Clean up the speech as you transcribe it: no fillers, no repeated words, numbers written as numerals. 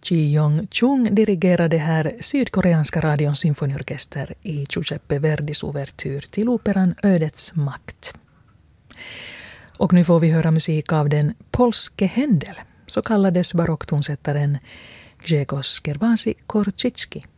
Ji Yong-chung dirigerade här sydkoreanska radions symfoniorkester i Giuseppe Verdis ouvertyr till operan Ödets makt. Och nu får vi höra musik av den polske Händel, så kallades barocktonsättaren Grzegorz Gerwasi Korczycki.